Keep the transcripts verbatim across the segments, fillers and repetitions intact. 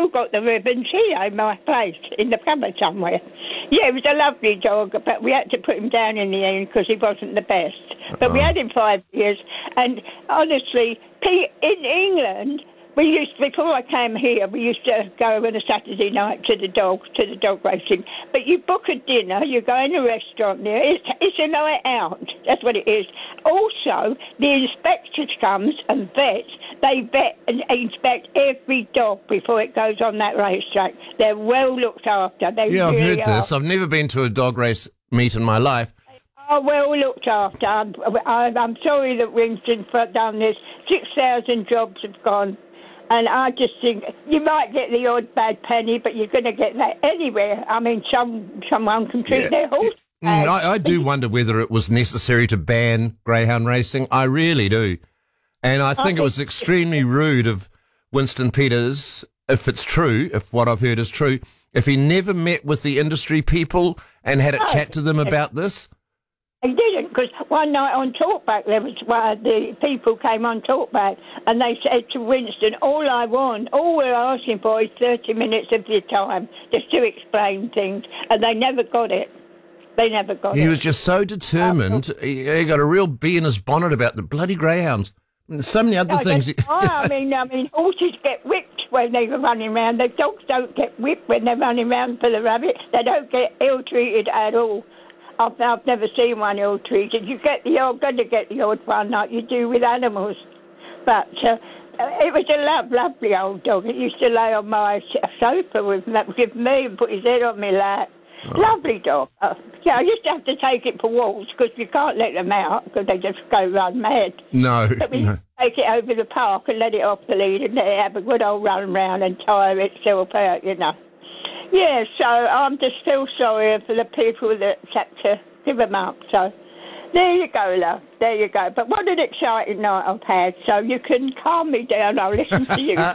still got the ribbons here in my place, in the cupboard somewhere. Yeah, he was a lovely dog, but we had to put him down in the end because he wasn't the best. But oh. we had him five years, and honestly, in England, we used, before I came here, we used to go on a Saturday night to the dog, to the dog racing. But you book a dinner, you go in a restaurant there, it's, it's a night out, that's what it is. Also, the inspector comes and vets, they vet and inspect every dog before it goes on that racetrack. They're well looked after. They yeah, really I've heard are. this. I've never been to a dog race meet in my life. Oh, well looked after. I'm, I'm sorry that Winston's done this. six thousand jobs have gone. And I just think you might get the odd bad penny, but you're going to get that anywhere. I mean, some someone can treat yeah. their horse bad. Mm, I, I do wonder whether it was necessary to ban greyhound racing. I really do. And I think I it was extremely rude of Winston Peters, if it's true, if what I've heard is true, if he never met with the industry people and had a no, chat to them about this. He didn't, because one night on Talkback, there was uh, the people came on Talkback, and they said to Winston, all I want, all we're asking for is thirty minutes of your time just to explain things, and they never got it. They never got he it. He was just so determined. Um, he, he got a real bee in his bonnet about the bloody greyhounds. And so many other no, things. I mean, I mean, horses get whipped when they're running around. The dogs don't get whipped when they're running around for the rabbit. They don't get ill-treated at all. I've, I've never seen one ill-treated. You get the, you're going to get the odd one like you do with animals. But uh, it was a love, lovely old dog. It used to lay on my sofa with, with me and put his head on my lap. Oh. Lovely dog. Uh, yeah, I used to have to take it for walks because you can't let them out because they just go run mad. No, But we no. take it over the park and let it off the lead and let it have a good old run round and tire itself out, you know. Yeah, so I'm just still sorry for the people that had to give them up. So there you go, love. There you go. But what an exciting night I've had. So you can calm me down. I'll listen to you.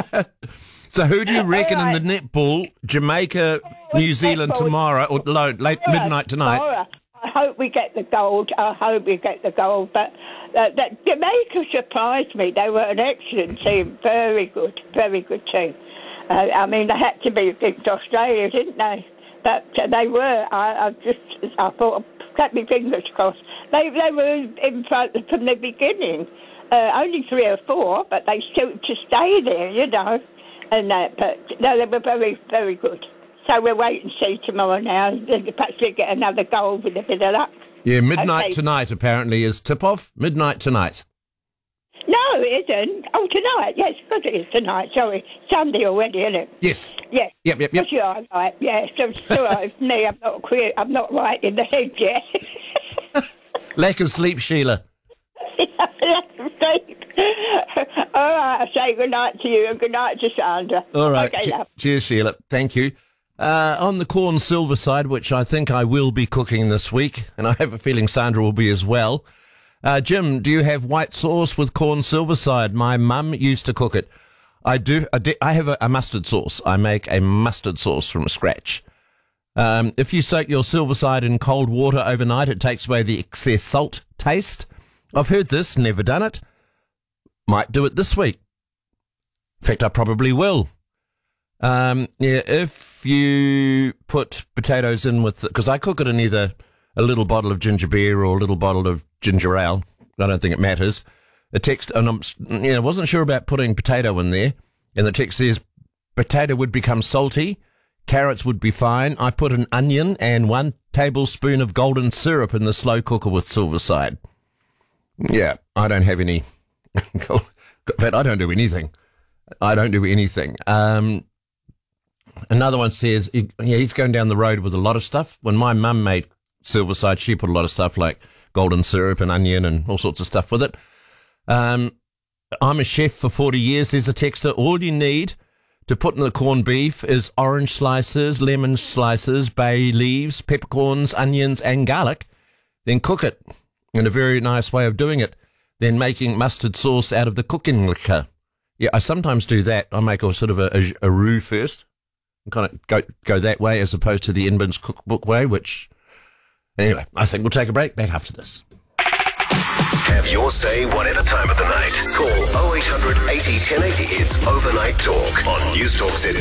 So who do you reckon right. in the netball, Jamaica, oh, New Zealand netball. tomorrow, or late, late midnight tonight? Tomorrow. I hope we get the gold. I hope we get the gold. But uh, that Jamaica surprised me. They were an excellent team. Very good. Very good team. Uh, I mean, they had to be against Australia, didn't they? But uh, they were. I, I just, I thought, kept my fingers crossed. They, they were in front from the beginning. Uh, only three or four, but they still to stay there, you know. And that, but no, they were very, very good. So we'll wait and see tomorrow now. Perhaps we'll get another goal with a bit of luck. Yeah, midnight okay. tonight apparently is tip-off. Midnight tonight. No, it isn't. Oh, tonight. Yes, because it is tonight. Sorry. Sunday already, isn't it? Yes. Yes. Yep, yep, yep. You are right. Yes. So, so right. Me, I'm not queer. I'm not right in the head yet. Lack of sleep, Sheila. Lack of sleep. All right. I say good night to you and good night to Sandra. All right. Okay, che- love. Cheers, Sheila. Thank you. Uh, on the corn silver side, which I think I will be cooking this week, and I have a feeling Sandra will be as well. Uh, Jim, do you have white sauce with corn silver side? My mum used to cook it. I do. I, do, I have a, a mustard sauce. I make a mustard sauce from scratch. Um, if you soak your silver side in cold water overnight, it takes away the excess salt taste. I've heard this, never done it. Might do it this week. In fact, I probably will. Um, yeah, if you put potatoes in with, because I cook it in either a little bottle of ginger beer or a little bottle of ginger ale. I don't think it matters. The text, and I'm, you know, wasn't sure about putting potato in there. And the text says potato would become salty, carrots would be fine. I put an onion and one tablespoon of golden syrup in the slow cooker with silver side. Yeah, I don't have any. In fact, I don't do anything. I don't do anything. Um, another one says, he, yeah, he's going down the road with a lot of stuff. When my mum made silver side, she put a lot of stuff like golden syrup and onion and all sorts of stuff with it. Um, I'm a chef for forty years. There's a texter. All you need to put in the corned beef is orange slices, lemon slices, bay leaves, peppercorns, onions, and garlic. Then cook it in a very nice way of doing it. Then making mustard sauce out of the cooking liquor. Yeah, I sometimes do that. I make a sort of a, a, a roux first and kind of go, go that way as opposed to the Inbins cookbook way, which... Anyway, I think we'll take a break. Back after this. Have your say one at a time of the night. Call oh eight hundred eighty ten eighty. It's Overnight Talk on News Talk City.